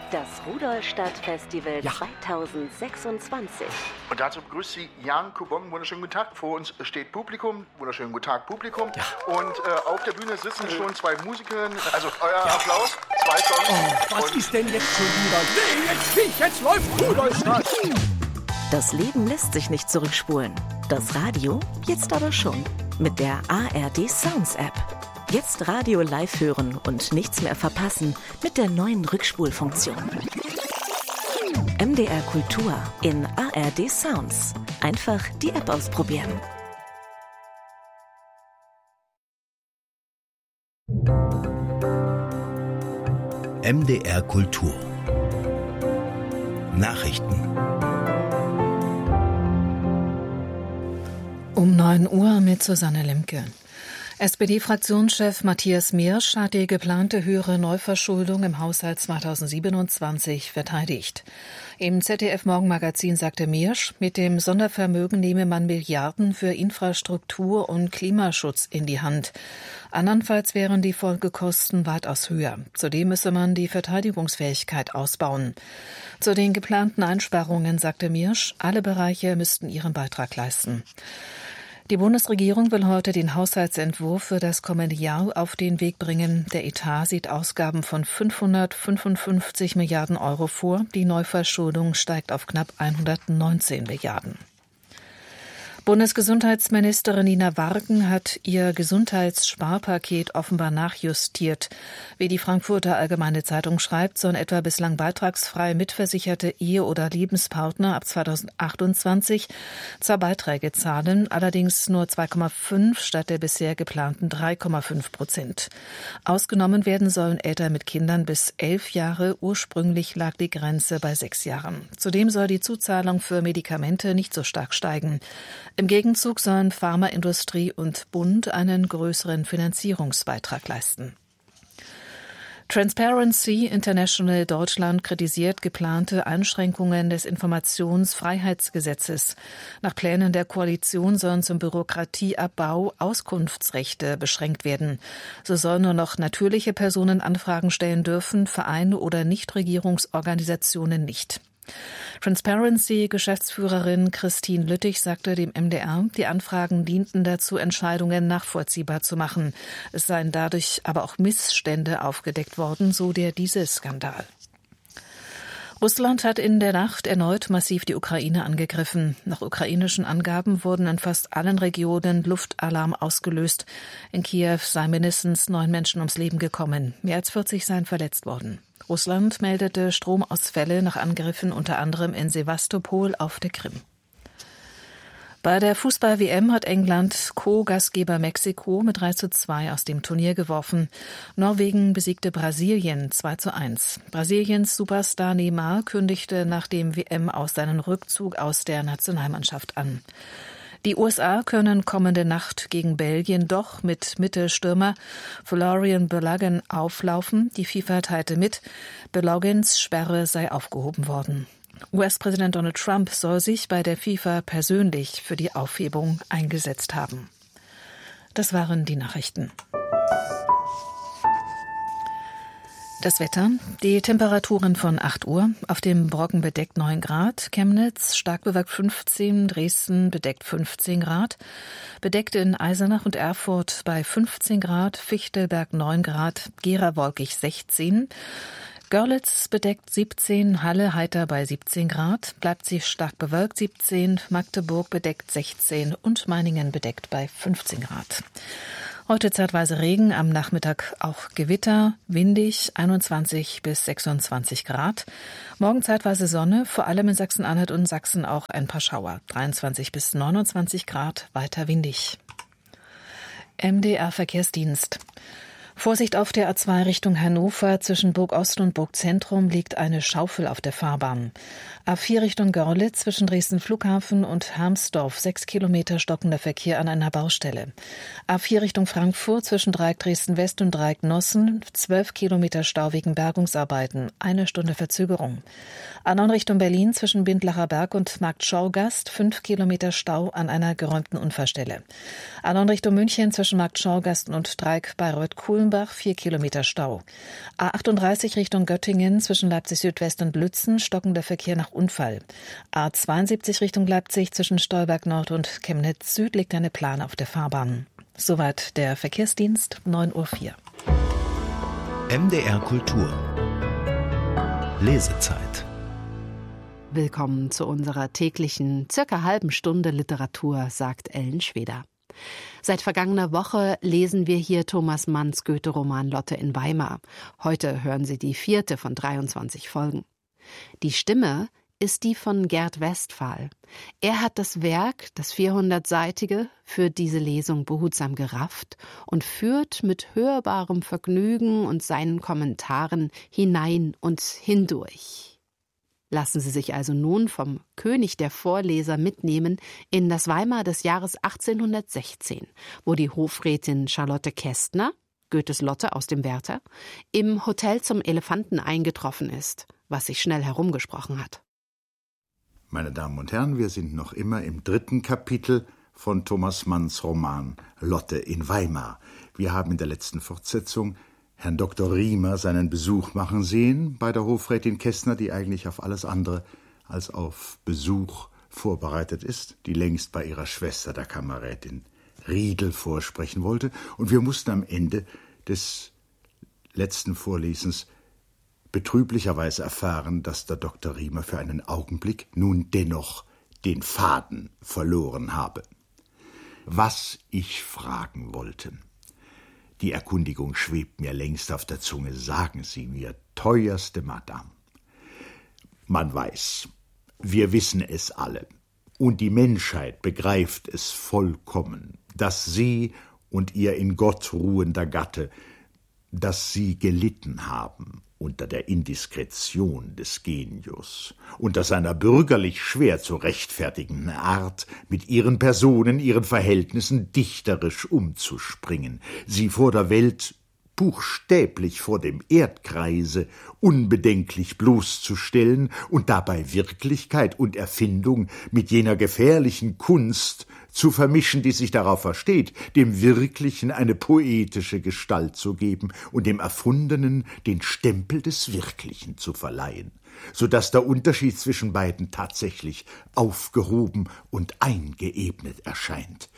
Das Rudolstadt-Festival 2026. Und dazu begrüßt Sie Jan Kubong. Wunderschönen guten Tag. Vor uns steht Publikum. Wunderschönen guten Tag, Publikum. Ja. Und auf der Bühne sitzen schon zwei Musiker. Also euer Applaus. 2 Songs. Oh, was ist denn jetzt schon wieder? Jetzt läuft Rudolstadt. Das Leben lässt sich nicht zurückspulen. Das Radio jetzt aber schon. Mit der ARD Sounds App. Jetzt Radio live hören und nichts mehr verpassen mit der neuen Rückspulfunktion. MDR Kultur in ARD Sounds. Einfach die App ausprobieren. MDR Kultur. Nachrichten. Um 9 Uhr mit Susanne Lemke. SPD-Fraktionschef Matthias Miersch hat die geplante höhere Neuverschuldung im Haushalt 2027 verteidigt. Im ZDF-Morgenmagazin sagte Miersch, mit dem Sondervermögen nehme man Milliarden für Infrastruktur und Klimaschutz in die Hand. Andernfalls wären die Folgekosten weitaus höher. Zudem müsse man die Verteidigungsfähigkeit ausbauen. Zu den geplanten Einsparungen sagte Miersch, alle Bereiche müssten ihren Beitrag leisten. Die Bundesregierung will heute den Haushaltsentwurf für das kommende Jahr auf den Weg bringen. Der Etat sieht Ausgaben von 555 Milliarden Euro vor. Die Neuverschuldung steigt auf knapp 119 Milliarden. Bundesgesundheitsministerin Nina Warken hat ihr Gesundheitssparpaket offenbar nachjustiert. Wie die Frankfurter Allgemeine Zeitung schreibt, sollen etwa bislang beitragsfrei mitversicherte Ehe- oder Lebenspartner ab 2028 zwar Beiträge zahlen, allerdings nur 2,5 statt der bisher geplanten 3,5%. Ausgenommen werden sollen Eltern mit Kindern bis 11 Jahre. Ursprünglich lag die Grenze bei 6 Jahren. Zudem soll die Zuzahlung für Medikamente nicht so stark steigen. Im Gegenzug sollen Pharmaindustrie und Bund einen größeren Finanzierungsbeitrag leisten. Transparency International Deutschland kritisiert geplante Einschränkungen des Informationsfreiheitsgesetzes. Nach Plänen der Koalition sollen zum Bürokratieabbau Auskunftsrechte beschränkt werden. So sollen nur noch natürliche Personen Anfragen stellen dürfen, Vereine oder Nichtregierungsorganisationen nicht. Transparency-Geschäftsführerin Christine Lüttich sagte dem MDR, die Anfragen dienten dazu, Entscheidungen nachvollziehbar zu machen. Es seien dadurch aber auch Missstände aufgedeckt worden, so der Dieselskandal. Russland hat in der Nacht erneut massiv die Ukraine angegriffen. Nach ukrainischen Angaben wurden in fast allen Regionen Luftalarm ausgelöst. In Kiew seien mindestens 9 Menschen ums Leben gekommen. Mehr als 40 seien verletzt worden. Russland meldete Stromausfälle nach Angriffen unter anderem in Sewastopol auf der Krim. Bei der Fußball-WM hat England Co-Gastgeber Mexiko mit 3:2 aus dem Turnier geworfen. Norwegen besiegte Brasilien 2:1. Brasiliens Superstar Neymar kündigte nach dem WM aus seinen Rückzug aus der Nationalmannschaft an. Die USA können kommende Nacht gegen Belgien doch mit Mittelstürmer Florian Balogun auflaufen. Die FIFA teilte mit, Baloguns Sperre sei aufgehoben worden. US-Präsident Donald Trump soll sich bei der FIFA persönlich für die Aufhebung eingesetzt haben. Das waren die Nachrichten. Das Wetter, die Temperaturen von 8 Uhr, auf dem Brocken bedeckt 9 Grad, Chemnitz stark bewölkt 15, Dresden bedeckt 15 Grad, bedeckt in Eisenach und Erfurt bei 15 Grad, Fichtelberg 9 Grad, Gera wolkig 16, Görlitz bedeckt 17, Halle heiter bei 17 Grad, Leipzig stark bewölkt 17, Magdeburg bedeckt 16 und Meiningen bedeckt bei 15 Grad. Heute zeitweise Regen, am Nachmittag auch Gewitter, windig, 21 bis 26 Grad. Morgen zeitweise Sonne, vor allem in Sachsen-Anhalt und Sachsen auch ein paar Schauer, 23 bis 29 Grad, weiter windig. MDR Verkehrsdienst. Vorsicht auf der A2 Richtung Hannover. Zwischen Burg Ost und Burg Zentrum liegt eine Schaufel auf der Fahrbahn. A4 Richtung Görlitz zwischen Dresden Flughafen und Harmsdorf 6 Kilometer stockender Verkehr an einer Baustelle. A4 Richtung Frankfurt zwischen Dreieck Dresden West und Dreieck Nossen 12 Kilometer Stau wegen Bergungsarbeiten, 1 Stunde Verzögerung. A9 Richtung Berlin zwischen Bindlacher Berg und Markt Schorgast 5 Kilometer Stau an einer geräumten Unfallstelle. A9 Richtung München zwischen Markt Schorgast und Dreieck Bayreuth-Kulm Kulmbach 4 Kilometer Stau. A38 Richtung Göttingen zwischen Leipzig Südwest und Lützen stockender Verkehr nach Unfall. A72 Richtung Leipzig zwischen Stolberg Nord und Chemnitz Süd liegt eine Plane auf der Fahrbahn. Soweit der Verkehrsdienst, 9:04 Uhr. MDR Kultur. Lesezeit. Willkommen zu unserer täglichen, circa halben Stunde Literatur, sagt Ellen Schweder. Seit vergangener Woche lesen wir hier Thomas Manns Goethe-Roman Lotte in Weimar. Heute hören Sie die 4. von 23 Folgen. Die Stimme ist die von Gerd Westphal. Er hat das Werk, das 400-seitige, für diese Lesung behutsam gerafft und führt mit hörbarem Vergnügen und seinen Kommentaren hinein und hindurch. Lassen Sie sich also nun vom König der Vorleser mitnehmen in das Weimar des Jahres 1816, wo die Hofrätin Charlotte Kästner, Goethes Lotte aus dem Werther, im Hotel zum Elefanten eingetroffen ist, was sich schnell herumgesprochen hat. Meine Damen und Herren, wir sind noch immer im 3. Kapitel von Thomas Manns Roman Lotte in Weimar. Wir haben in der letzten Fortsetzung Herrn Dr. Riemer seinen Besuch machen sehen bei der Hofrätin Kästner, die eigentlich auf alles andere als auf Besuch vorbereitet ist, die längst bei ihrer Schwester, der Kammerrätin Riedel, vorsprechen wollte. Und wir mussten am Ende des letzten Vorlesens betrüblicherweise erfahren, dass der Dr. Riemer für einen Augenblick nun dennoch den Faden verloren habe. Was ich fragen wollte. Die Erkundigung schwebt mir längst auf der Zunge. Sagen Sie mir, teuerste Madame. Man weiß, wir wissen es alle, und die Menschheit begreift es vollkommen, dass Sie und Ihr in Gott ruhender Gatte, dass Sie gelitten haben unter der Indiskretion des Genius, unter seiner bürgerlich schwer zu rechtfertigenden Art, mit ihren Personen, ihren Verhältnissen dichterisch umzuspringen, sie vor der Welt, buchstäblich vor dem Erdkreise, unbedenklich bloßzustellen und dabei Wirklichkeit und Erfindung mit jener gefährlichen Kunst zu vermischen, die sich darauf versteht, dem Wirklichen eine poetische Gestalt zu geben und dem Erfundenen den Stempel des Wirklichen zu verleihen, so dass der Unterschied zwischen beiden tatsächlich aufgehoben und eingeebnet erscheint.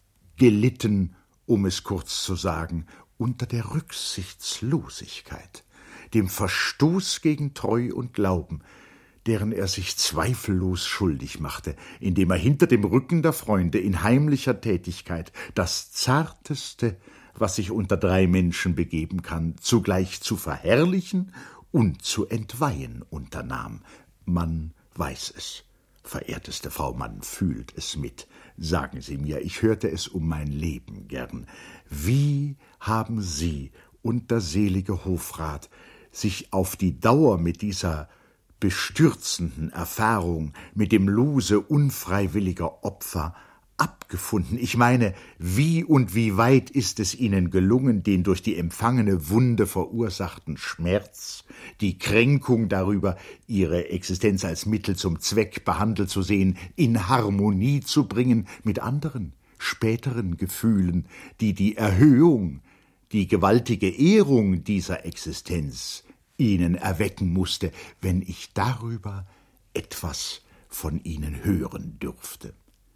Gelitten, um es kurz zu sagen, unter der Rücksichtslosigkeit, dem Verstoß gegen Treu und Glauben, deren er sich zweifellos schuldig machte, indem er hinter dem Rücken der Freunde in heimlicher Tätigkeit das Zarteste, was sich unter 3 Menschen begeben kann, zugleich zu verherrlichen und zu entweihen unternahm. Man weiß es, verehrteste Frau, man fühlt es mit. Sagen Sie mir, ich hörte es um mein Leben gern. Wie haben Sie und der selige Hofrat sich auf die Dauer mit dieser bestürzenden Erfahrung, mit dem Lose unfreiwilliger Opfer abgefunden? Ich meine, wie und wie weit ist es Ihnen gelungen, den durch die empfangene Wunde verursachten Schmerz, die Kränkung darüber, Ihre Existenz als Mittel zum Zweck behandelt zu sehen, in Harmonie zu bringen mit anderen, späteren Gefühlen, die die Erhöhung, die gewaltige Ehrung dieser Existenz Ihnen erwecken musste, wenn ich darüber etwas von Ihnen hören dürfte.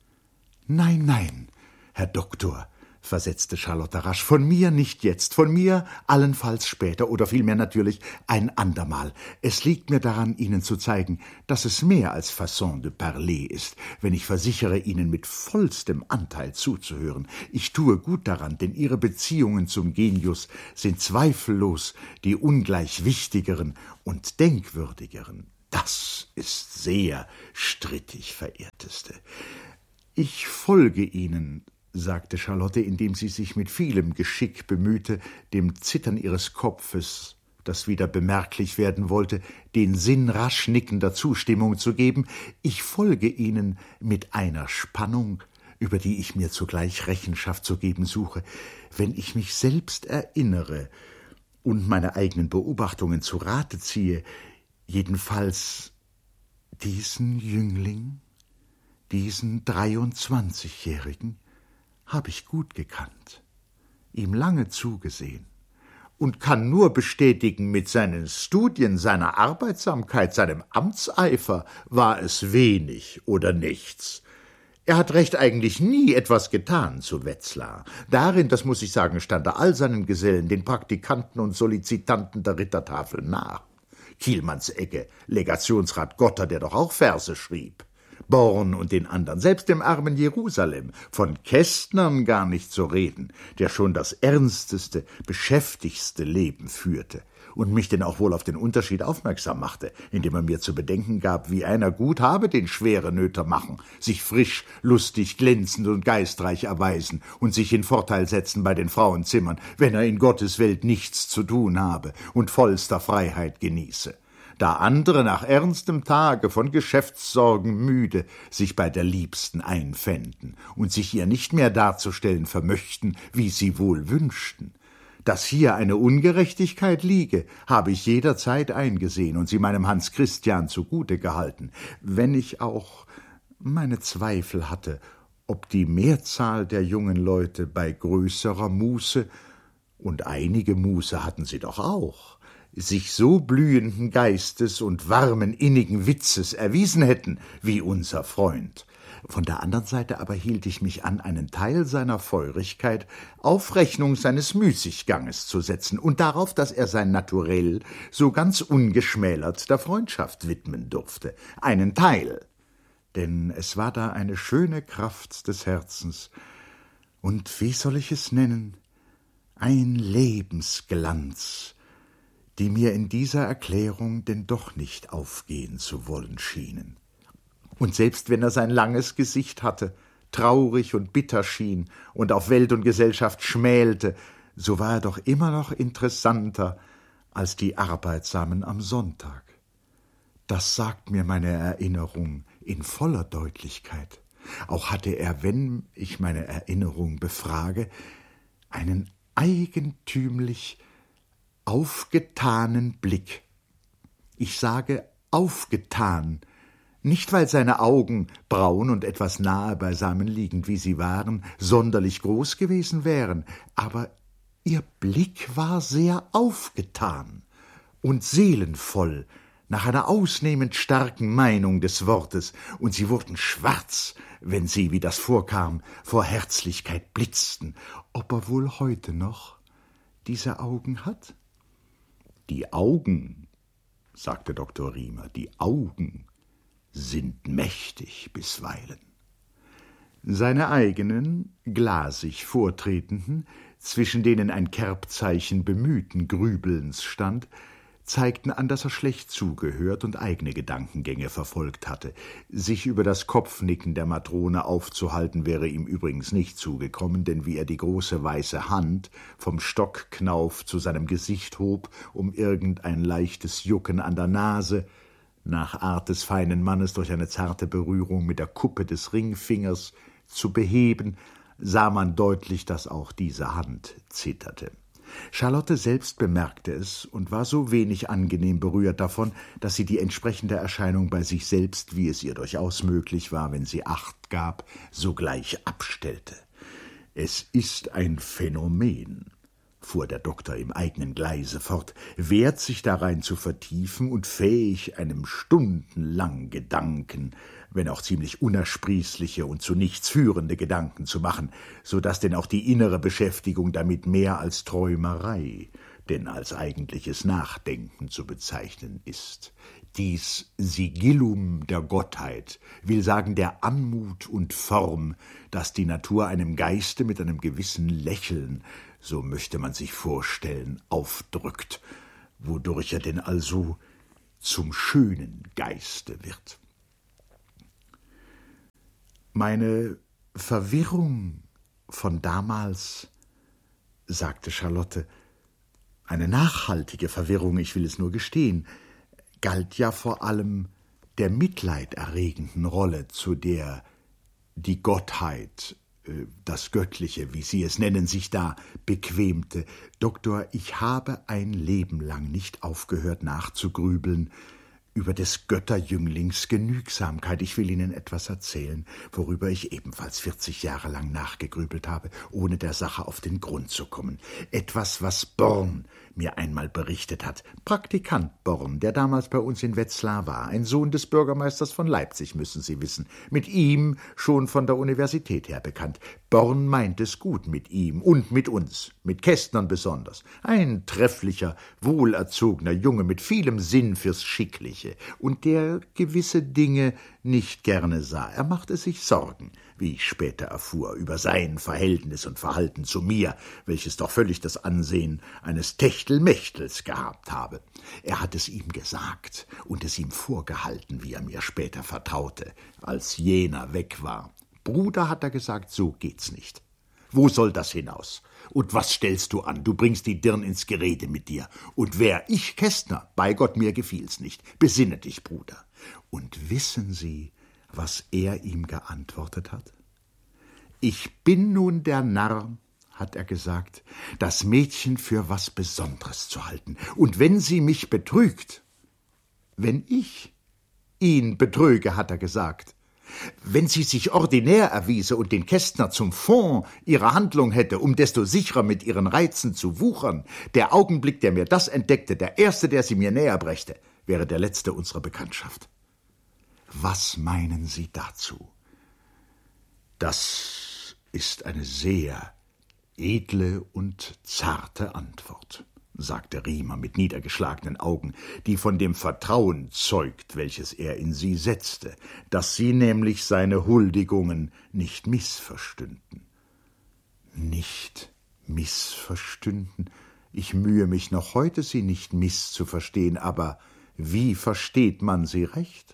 »Nein, nein, Herr Doktor«, versetzte Charlotte rasch, »von mir nicht jetzt, von mir allenfalls später oder vielmehr natürlich ein andermal. Es liegt mir daran, Ihnen zu zeigen, dass es mehr als Façon de parler ist, wenn ich versichere, Ihnen mit vollstem Anteil zuzuhören. Ich tue gut daran, denn Ihre Beziehungen zum Genius sind zweifellos die ungleich wichtigeren und denkwürdigeren. Das ist sehr strittig, verehrteste. »Ich folge Ihnen«, sagte Charlotte, indem sie sich mit vielem Geschick bemühte, dem Zittern ihres Kopfes, das wieder bemerklich werden wollte, den Sinn rasch nickender Zustimmung zu geben. »Ich folge Ihnen mit einer Spannung, über die ich mir zugleich Rechenschaft zu geben suche. Wenn ich mich selbst erinnere und meine eigenen Beobachtungen zu Rate ziehe, jedenfalls diesen Jüngling, diesen 23-Jährigen, habe ich gut gekannt, ihm lange zugesehen und kann nur bestätigen, mit seinen Studien, seiner Arbeitsamkeit, seinem Amtseifer war es wenig oder nichts. Er hat recht eigentlich nie etwas getan zu Wetzlar. Darin, das muss ich sagen, stand er all seinen Gesellen, den Praktikanten und Solicitanten der Rittertafel nach. Kielmanns Egge, Legationsrat Gotter, der doch auch Verse schrieb. Born und den anderen, selbst dem armen Jerusalem, von Kästnern gar nicht zu reden, der schon das ernsteste, beschäftigste Leben führte und mich denn auch wohl auf den Unterschied aufmerksam machte, indem er mir zu bedenken gab, wie einer gut habe den schwere Nöter machen, sich frisch, lustig, glänzend und geistreich erweisen und sich in Vorteil setzen bei den Frauenzimmern, wenn er in Gottes Welt nichts zu tun habe und vollster Freiheit genieße. Da andere nach ernstem Tage von Geschäftssorgen müde sich bei der Liebsten einfänden und sich ihr nicht mehr darzustellen vermöchten, wie sie wohl wünschten. Dass hier eine Ungerechtigkeit liege, habe ich jederzeit eingesehen und sie meinem Hans Christian zugute gehalten, wenn ich auch meine Zweifel hatte, ob die Mehrzahl der jungen Leute bei größerer Muße, und einige Muße hatten sie doch auch, sich so blühenden Geistes und warmen, innigen Witzes erwiesen hätten, wie unser Freund. Von der anderen Seite aber hielt ich mich an, einen Teil seiner Feurigkeit auf Rechnung seines Müßigganges zu setzen und darauf, dass er sein Naturell so ganz ungeschmälert der Freundschaft widmen durfte. Einen Teil, denn es war da eine schöne Kraft des Herzens und, wie soll ich es nennen, ein Lebensglanz, die mir in dieser Erklärung denn doch nicht aufgehen zu wollen schienen. Und selbst wenn er sein langes Gesicht hatte, traurig und bitter schien und auf Welt und Gesellschaft schmälte, so war er doch immer noch interessanter als die Arbeitsamen am Sonntag. Das sagt mir meine Erinnerung in voller Deutlichkeit. Auch hatte er, wenn ich meine Erinnerung befrage, einen eigentümlich aufgetanen Blick. Ich sage aufgetan, nicht weil seine Augen, braun und etwas nahe beisammen liegend, wie sie waren, sonderlich groß gewesen wären, aber ihr Blick war sehr aufgetan und seelenvoll, nach einer ausnehmend starken Meinung des Wortes, und sie wurden schwarz, wenn sie, wie das vorkam, vor Herzlichkeit blitzten. Ob er wohl heute noch diese Augen hat? Die Augen, sagte Dr. Riemer, die Augen sind mächtig bisweilen. Seine eigenen, glasig vortretenden, zwischen denen ein Kerbzeichen bemühten Grübelns stand, zeigten an, dass er schlecht zugehört und eigene Gedankengänge verfolgt hatte. Sich über das Kopfnicken der Matrone aufzuhalten, wäre ihm übrigens nicht zugekommen, denn wie er die große weiße Hand vom Stockknauf zu seinem Gesicht hob, um irgendein leichtes Jucken an der Nase, nach Art des feinen Mannes durch eine zarte Berührung mit der Kuppe des Ringfingers zu beheben, sah man deutlich, dass auch diese Hand zitterte. Charlotte selbst bemerkte es und war so wenig angenehm berührt davon, dass sie die entsprechende Erscheinung bei sich selbst, wie es ihr durchaus möglich war, wenn sie Acht gab, sogleich abstellte. »Es ist ein Phänomen«, fuhr der Doktor im eigenen Gleise fort, wert sich darein zu vertiefen und fähig, einem stundenlang Gedanken, wenn auch ziemlich unersprießliche und zu nichts führende Gedanken zu machen, so daß denn auch die innere Beschäftigung damit mehr als Träumerei, denn als eigentliches Nachdenken zu bezeichnen ist. Dies Sigillum der Gottheit will sagen der Anmut und Form, das die Natur einem Geiste mit einem gewissen Lächeln, so möchte man sich vorstellen, aufdrückt, wodurch er denn also zum schönen Geiste wird. Meine Verwirrung von damals, sagte Charlotte, eine nachhaltige Verwirrung, ich will es nur gestehen, galt ja vor allem der mitleiderregenden Rolle, zu der die Gottheit, das Göttliche, wie Sie es nennen, sich da bequemte. Doktor, ich habe ein Leben lang nicht aufgehört nachzugrübeln, über des Götterjünglings Genügsamkeit. Ich will Ihnen etwas erzählen, worüber ich ebenfalls 40 Jahre lang nachgegrübelt habe, ohne der Sache auf den Grund zu kommen. Etwas, was Born mir einmal berichtet hat. Praktikant Born, der damals bei uns in Wetzlar war, ein Sohn des Bürgermeisters von Leipzig, müssen Sie wissen. Mit ihm schon von der Universität her bekannt. Born meint es gut mit ihm und mit uns, mit Kästnern besonders. Ein trefflicher, wohlerzogener Junge mit vielem Sinn fürs Schickliche und der gewisse Dinge nicht gerne sah. Er machte sich Sorgen, wie ich später erfuhr, über sein Verhältnis und Verhalten zu mir, welches doch völlig das Ansehen eines Techtelmechtels gehabt habe. Er hat es ihm gesagt und es ihm vorgehalten, wie er mir später vertraute, als jener weg war. Bruder, hat er gesagt, so geht's nicht. Wo soll das hinaus? Und was stellst du an? Du bringst die Dirn ins Gerede mit dir. Und wer? Ich, Kästner? Bei Gott, mir gefiel's nicht. Besinne dich, Bruder. Und wissen Sie, was er ihm geantwortet hat? Ich bin nun der Narr, hat er gesagt, das Mädchen für was Besonderes zu halten. Und wenn sie mich betrügt, wenn ich ihn betrüge, hat er gesagt, wenn sie sich ordinär erwiese und den Kästner zum Fond ihrer Handlung hätte, um desto sicherer mit ihren Reizen zu wuchern, der Augenblick, der mir das entdeckte, der erste, der sie mir näher brächte, wäre der letzte unserer Bekanntschaft. Was meinen Sie dazu? Das ist eine sehr edle und zarte Antwort, sagte Riemer mit niedergeschlagenen Augen, die von dem Vertrauen zeugt, welches er in sie setzte, dass sie nämlich seine Huldigungen nicht missverstünden. Nicht missverstünden? Ich mühe mich noch heute, sie nicht misszuverstehen, aber wie versteht man sie recht?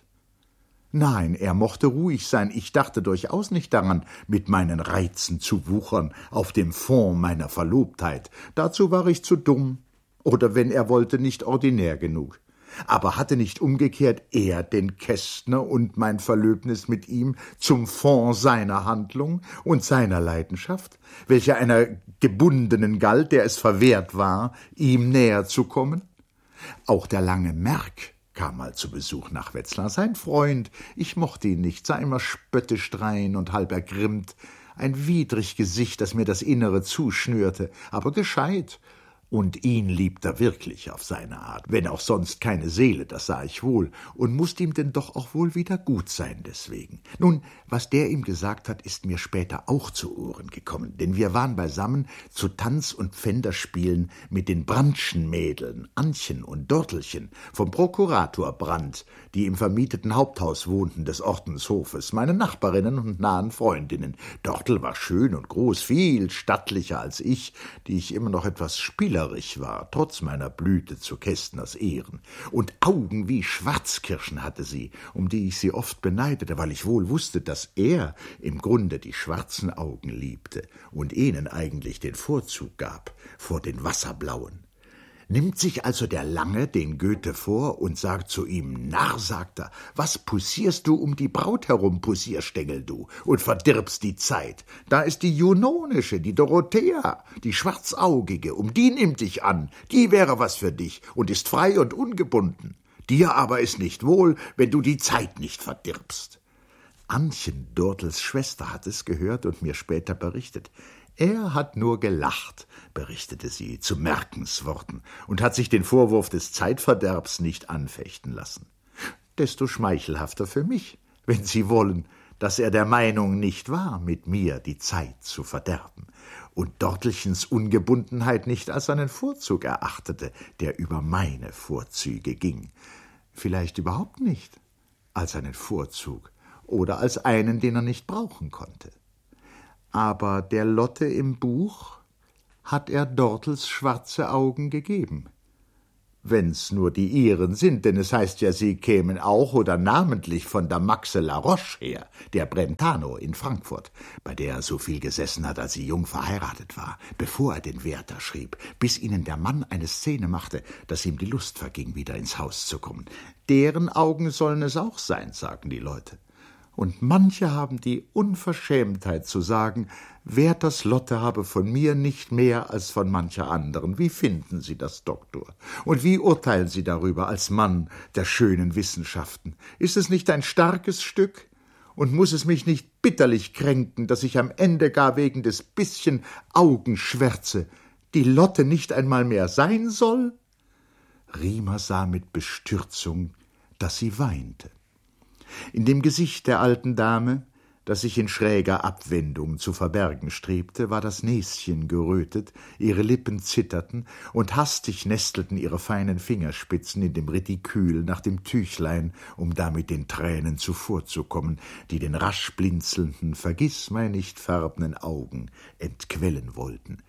Nein, er mochte ruhig sein, ich dachte durchaus nicht daran, mit meinen Reizen zu wuchern, auf dem Fond meiner Verlobtheit. Dazu war ich zu dumm, oder wenn er wollte, nicht ordinär genug. Aber hatte nicht umgekehrt er den Kästner und mein Verlöbnis mit ihm zum Fond seiner Handlung und seiner Leidenschaft, welche einer Gebundenen galt, der es verwehrt war, ihm näher zu kommen? Auch der lange Merck kam mal zu Besuch nach Wetzlar, sein Freund. Ich mochte ihn nicht, sah immer spöttisch drein und halb ergrimmt. Ein widrig Gesicht, das mir das Innere zuschnürte, aber gescheit. Und ihn liebt er wirklich auf seine Art, wenn auch sonst keine Seele, das sah ich wohl, und mußte ihm denn doch auch wohl wieder gut sein deswegen. Nun, was der ihm gesagt hat, ist mir später auch zu Ohren gekommen, denn wir waren beisammen zu Tanz- und Pfänderspielen mit den Brandtschen Mädeln, Antchen und Dortelchen, vom Prokurator Brandt, die im vermieteten Haupthaus wohnten des Ordenshofes, meine Nachbarinnen und nahen Freundinnen. Dortel war schön und groß, viel stattlicher als ich, die ich immer noch etwas spielerisch war, trotz meiner Blüte zu Kästners Ehren. Und Augen wie Schwarzkirschen hatte sie, um die ich sie oft beneidete, weil ich wohl wusste, dass er im Grunde die schwarzen Augen liebte und ihnen eigentlich den Vorzug gab vor den wasserblauen. Nimmt sich also der Lange den Goethe vor und sagt zu ihm, Narr, sagt er, was pussierst du um die Braut herum, Pussierstängel du, und verdirbst die Zeit? Da ist die Junonische, die Dorothea, die Schwarzaugige, um die nimm dich an, die wäre was für dich und ist frei und ungebunden. Dir aber ist nicht wohl, wenn du die Zeit nicht verdirbst. Antchen, Dortels Schwester, hat es gehört und mir später berichtet. Er hat nur gelacht, berichtete sie, zu Merkensworten, und hat sich den Vorwurf des Zeitverderbs nicht anfechten lassen. Desto schmeichelhafter für mich, wenn Sie wollen, dass er der Meinung nicht war, mit mir die Zeit zu verderben, und Dortelchens Ungebundenheit nicht als einen Vorzug erachtete, der über meine Vorzüge ging. Vielleicht überhaupt nicht als einen Vorzug oder als einen, den er nicht brauchen konnte. Aber der Lotte im Buch hat er Dortels schwarze Augen gegeben. Wenn's nur die ihren sind, denn es heißt ja, sie kämen auch oder namentlich von der Maxe La Roche her, der Brentano in Frankfurt, bei der er so viel gesessen hat, als sie jung verheiratet war, bevor er den Werther schrieb, bis ihnen der Mann eine Szene machte, dass ihm die Lust verging, wieder ins Haus zu kommen. Deren Augen sollen es auch sein, sagen die Leute. Und manche haben die Unverschämtheit zu sagen, Werthers Lotte habe von mir nicht mehr als von mancher anderen. Wie finden Sie das, Doktor? Und wie urteilen Sie darüber als Mann der schönen Wissenschaften? Ist es nicht ein starkes Stück? Und muss es mich nicht bitterlich kränken, dass ich am Ende gar wegen des bisschen Augenschwärze die Lotte nicht einmal mehr sein soll? Riemer sah mit Bestürzung, dass sie weinte. In dem Gesicht der alten Dame, das sich in schräger Abwendung zu verbergen strebte, war das Näschen gerötet, ihre Lippen zitterten, und hastig nestelten ihre feinen Fingerspitzen in dem Retikül nach dem Tüchlein, um damit den Tränen zuvorzukommen, die den rasch blinzelnden, vergißmeinnicht farbenden Augen entquellen wollten.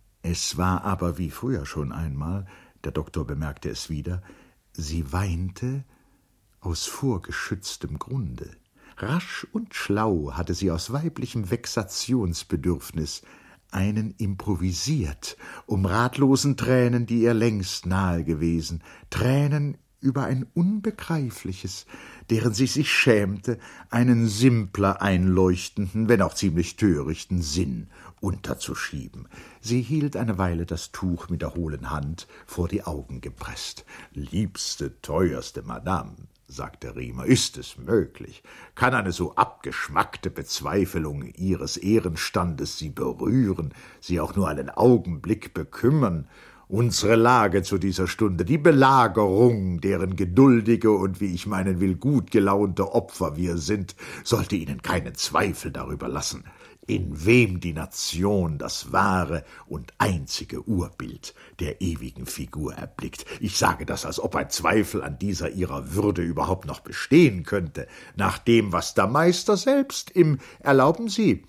Es war aber wie früher schon einmal, der Doktor bemerkte es wieder, sie weinte aus vorgeschütztem Grunde. Rasch und schlau hatte sie aus weiblichem Vexationsbedürfnis einen improvisiert, um ratlosen Tränen, die ihr längst nahe gewesen, Tränen über ein Unbegreifliches, deren sie sich schämte, einen simpler einleuchtenden, wenn auch ziemlich törichten Sinn unterzuschieben. Sie hielt eine Weile das Tuch mit der hohlen Hand vor die Augen gepresst. »Liebste, teuerste Madame«, sagte Riemer, »ist es möglich? Kann eine so abgeschmackte Bezweifelung Ihres Ehrenstandes Sie berühren, Sie auch nur einen Augenblick bekümmern? Unsere Lage zu dieser Stunde, die Belagerung, deren geduldige und, wie ich meinen will, gut gelaunte Opfer wir sind, sollte Ihnen keinen Zweifel darüber lassen, in wem die Nation das wahre und einzige Urbild der ewigen Figur erblickt. Ich sage das, als ob ein Zweifel an dieser ihrer Würde überhaupt noch bestehen könnte, nach dem, was der Meister selbst erlauben Sie,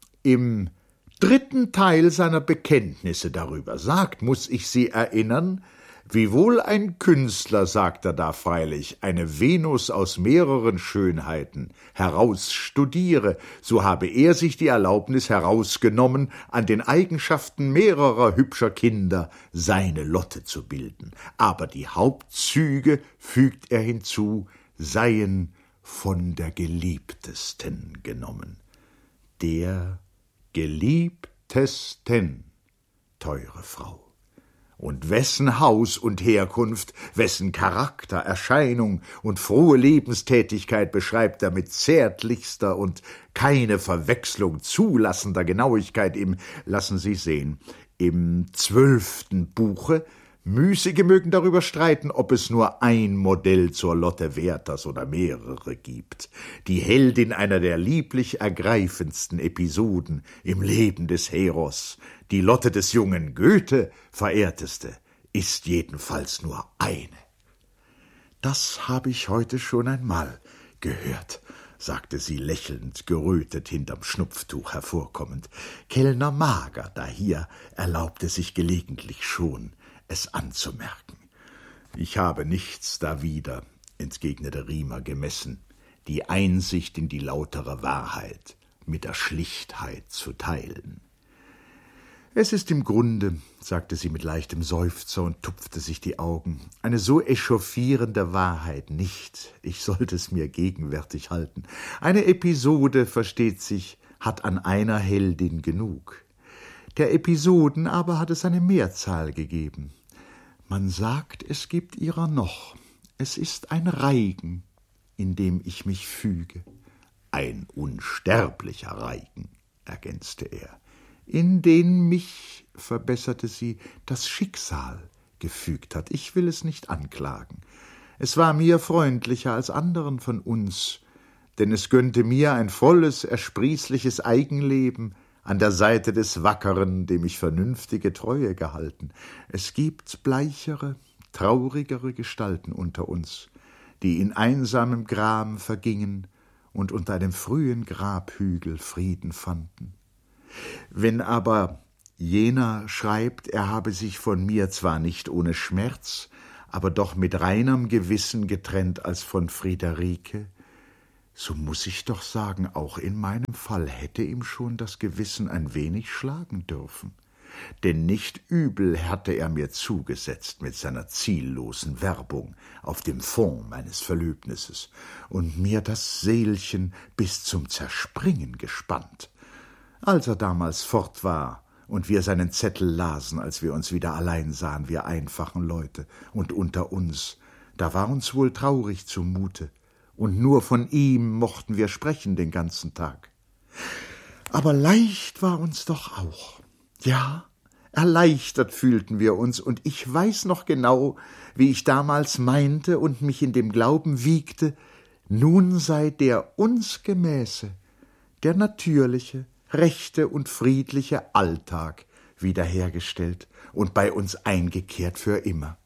im 3. Teil seiner Bekenntnisse darüber sagt, muß ich Sie erinnern, wiewohl ein Künstler, sagt er da freilich, eine Venus aus mehreren Schönheiten herausstudiere, so habe er sich die Erlaubnis herausgenommen, an den Eigenschaften mehrerer hübscher Kinder seine Lotte zu bilden. Aber die Hauptzüge, fügt er hinzu, seien von der Geliebtesten genommen. Der Geliebtesten, teure Frau. Und wessen Haus und Herkunft, wessen Charakter, Erscheinung und frohe Lebenstätigkeit beschreibt er mit zärtlichster und keine Verwechslung zulassender Genauigkeit lassen Sie sehen, im 12. Buche. Müßige mögen darüber streiten, ob es nur ein Modell zur Lotte Werthers oder mehrere gibt. Die Heldin einer der lieblich ergreifendsten Episoden im Leben des Heros, die Lotte des jungen Goethe, verehrteste, ist jedenfalls nur eine. »Das habe ich heute schon einmal gehört«, sagte sie lächelnd, gerötet hinterm Schnupftuch hervorkommend. »Kellner Mager dahier erlaubte sich gelegentlich schon, es anzumerken.« »Ich habe nichts dawider«, entgegnete Riemer gemessen, »die Einsicht in die lautere Wahrheit mit der Schlichtheit zu teilen.« »Es ist im Grunde«, sagte sie mit leichtem Seufzer und tupfte sich die Augen, »eine so echauffierende Wahrheit nicht. Ich sollte es mir gegenwärtig halten. Eine Episode, versteht sich, hat an einer Heldin genug. Der Episoden aber hat es eine Mehrzahl gegeben. Man sagt, es gibt ihrer noch. Es ist ein Reigen, in dem ich mich füge.« »Ein unsterblicher Reigen«, ergänzte er. »In den mich«, verbesserte sie, »das Schicksal gefügt hat. Ich will es nicht anklagen. Es war mir freundlicher als anderen von uns, denn es gönnte mir ein volles, ersprießliches Eigenleben an der Seite des Wackeren, dem ich vernünftige Treue gehalten. Es gibt bleichere, traurigere Gestalten unter uns, die in einsamem Gram vergingen und unter einem frühen Grabhügel Frieden fanden. Wenn aber jener schreibt, er habe sich von mir zwar nicht ohne Schmerz, aber doch mit reinem Gewissen getrennt als von Friederike, so muß ich doch sagen, auch in meinem Fall hätte ihm schon das Gewissen ein wenig schlagen dürfen. denn nicht übel hatte er mir zugesetzt mit seiner ziellosen Werbung auf dem Fond meines Verlöbnisses und mir das Seelchen bis zum Zerspringen gespannt. Als er damals fort war und wir seinen Zettel lasen, als wir uns wieder allein sahen, wir einfachen Leute, und unter uns, da war uns wohl traurig zumute, und nur von ihm mochten wir sprechen den ganzen Tag. Aber leicht war uns doch auch. Ja, erleichtert fühlten wir uns, und ich weiß noch genau, wie ich damals meinte und mich in dem Glauben wiegte, nun sei der uns gemäße, der natürliche, rechte und friedliche Alltag wiederhergestellt und bei uns eingekehrt für immer.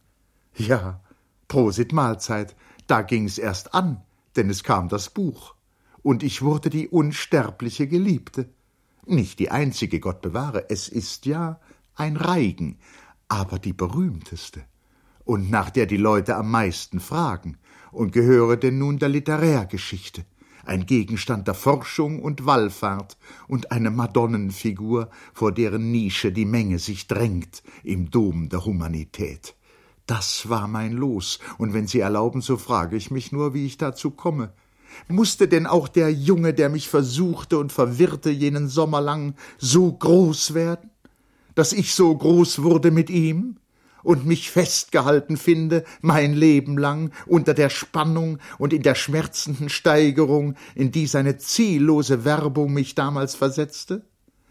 Ja, Prosit Mahlzeit, da ging's erst an, denn es kam das Buch, und ich wurde die unsterbliche Geliebte. Nicht die einzige, Gott bewahre, es ist ja ein Reigen, aber die berühmteste, und nach der die Leute am meisten fragen, und gehöre denn nun der Literärgeschichte, ein Gegenstand der Forschung und Wallfahrt und eine Madonnenfigur, vor deren Nische die Menge sich drängt im Dom der Humanität. Das war mein Los, und wenn Sie erlauben, so frage ich mich nur, wie ich dazu komme. Musste denn auch der Junge, der mich versuchte und verwirrte jenen Sommer lang, so groß werden, dass ich so groß wurde mit ihm und mich festgehalten finde mein Leben lang unter der Spannung und in der schmerzenden Steigerung, in die seine ziellose Werbung mich damals versetzte?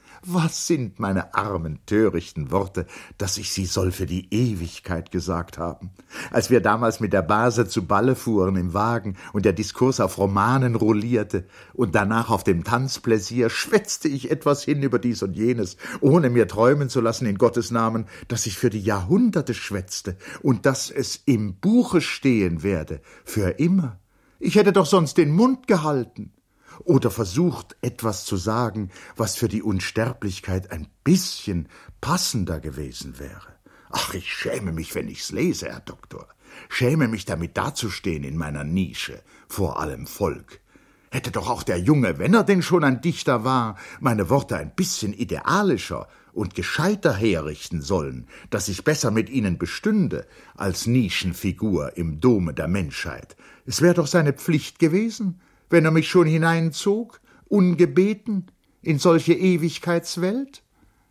Was sind meine armen, törichten Worte, dass ich sie soll für die Ewigkeit gesagt haben? Als wir damals mit der Base zu Balle fuhren im Wagen und der Diskurs auf Romanen rollierte und danach auf dem Tanzpläsier, schwätzte ich etwas hin über dies und jenes, ohne mir träumen zu lassen in Gottes Namen, dass ich für die Jahrhunderte schwätzte und dass es im Buche stehen werde, für immer. Ich hätte doch sonst den Mund gehalten. Oder versucht, etwas zu sagen, was für die Unsterblichkeit ein bisschen passender gewesen wäre. Ach, ich schäme mich, wenn ich's lese, Herr Doktor. Schäme mich, damit dazustehen in meiner Nische, vor allem Volk. Hätte doch auch der Junge, wenn er denn schon ein Dichter war, meine Worte ein bisschen idealischer und gescheiter herrichten sollen, dass ich besser mit ihnen bestünde, als Nischenfigur im Dome der Menschheit. Es wäre doch seine Pflicht gewesen, wenn er mich schon hineinzog, ungebeten, in solche Ewigkeitswelt?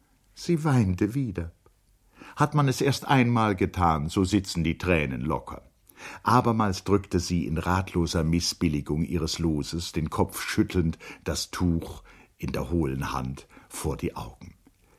Sie weinte wieder. Hat man es erst einmal getan, so sitzen die Tränen locker. Abermals drückte sie in ratloser Missbilligung ihres Loses, den Kopf schüttelnd, das Tuch in der hohlen Hand vor die Augen.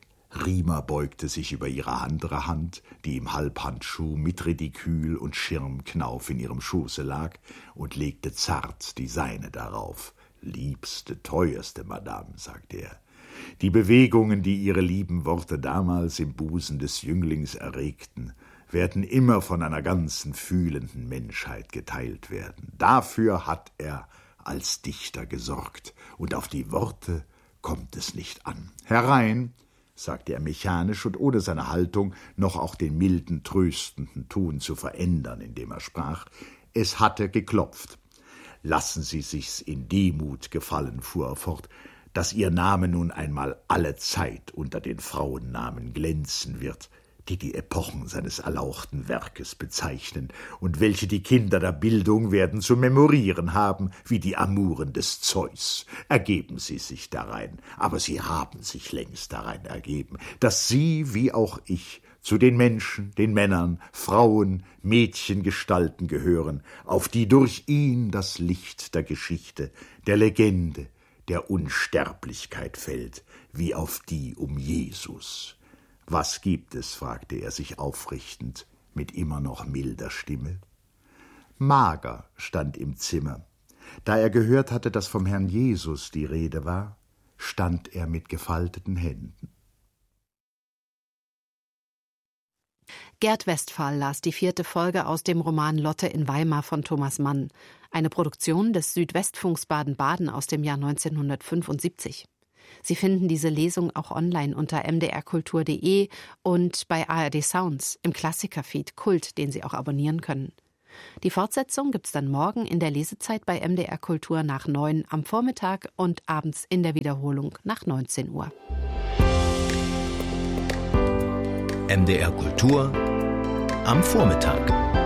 Riemer beugte sich über ihre andere Hand, die im Halbhandschuh mit Ridikül und Schirmknauf in ihrem Schoße lag, und legte zart die seine darauf. »Liebste, teuerste Madame«, sagte er, »die Bewegungen, die ihre lieben Worte damals im Busen des Jünglings erregten, werden immer von einer ganzen fühlenden Menschheit geteilt werden. Dafür hat er als Dichter gesorgt, und auf die Worte kommt es nicht an. Herein«, sagte er mechanisch und ohne seine Haltung noch auch den milden, tröstenden Ton zu verändern, indem er sprach. Es hatte geklopft. »Lassen Sie sich's in Demut gefallen«, fuhr er fort, »dass Ihr Name nun einmal alle Zeit unter den Frauennamen glänzen wird, die Epochen seines erlauchten Werkes bezeichnen und welche die Kinder der Bildung werden zu memorieren haben, wie die Amuren des Zeus. Ergeben Sie sich darein, aber Sie haben sich längst darein ergeben, dass Sie, wie auch ich, zu den Menschen, den Männern, Frauen, Mädchengestalten gehören, auf die durch ihn das Licht der Geschichte, der Legende, der Unsterblichkeit fällt, wie auf die um Jesus. »Was gibt es?« fragte er sich aufrichtend, mit immer noch milder Stimme. Mager stand im Zimmer. Da er gehört hatte, dass vom Herrn Jesus die Rede war, stand er mit gefalteten Händen. Gerd Westphal las die 4. Folge aus dem Roman Lotte in Weimar von Thomas Mann, eine Produktion des Südwestfunks Baden-Baden aus dem Jahr 1975. Sie finden diese Lesung auch online unter mdrkultur.de und bei ARD Sounds im Klassikerfeed Kult, den Sie auch abonnieren können. Die Fortsetzung gibt's dann morgen in der Lesezeit bei MDR Kultur nach 9 am Vormittag und abends in der Wiederholung nach 19 Uhr. MDR Kultur am Vormittag.